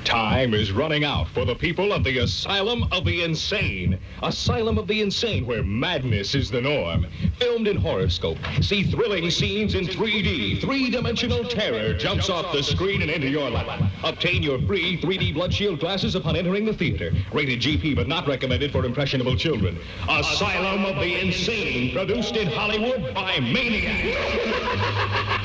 Time is running out for the people of the Asylum of the Insane. Asylum of the Insane, where madness is the norm. Filmed in Horoscope. See thrilling scenes in 3D. Three-dimensional terror jumps off the screen and into your lap. Obtain your free 3D blood shield glasses upon entering the theater. Rated GP, but not recommended for impressionable children. Asylum of the Insane, produced in Hollywood by Maniac.